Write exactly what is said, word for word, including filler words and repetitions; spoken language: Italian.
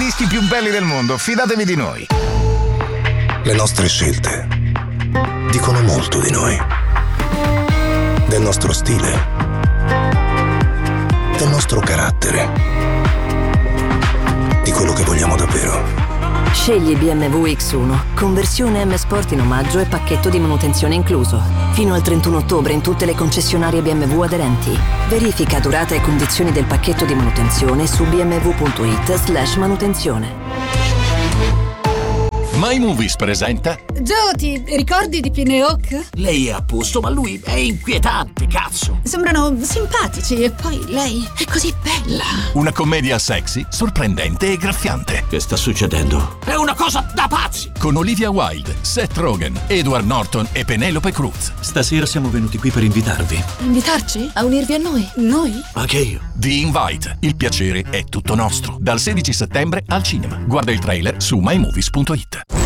dischi più belli del mondo, fidatevi di noi. Le nostre scelte dicono molto di noi, del nostro stile, del nostro carattere, di quello che vogliamo davvero. Scegli B M W X uno, conversione M Sport in omaggio e pacchetto di manutenzione incluso. Fino al trentuno ottobre in tutte le concessionarie B M W aderenti. Verifica durata e condizioni del pacchetto di manutenzione su bmw.it slash manutenzione. My Movies presenta Joe, ti ricordi di Pine Hawk? Lei è a posto, ma lui è inquietante, cazzo. Sembrano simpatici e poi lei è così bella. una commedia sexy, sorprendente e graffiante. Che sta succedendo? È una cosa da pazzi! Con Olivia Wilde, Seth Rogen, Edward Norton e Penelope Cruz. Stasera siamo venuti qui per invitarvi. Invitarci? A unirvi a noi? Noi? Anche io. The Invite. Il piacere è tutto nostro. Dal sedici settembre al cinema. Guarda il trailer su my movies punto it.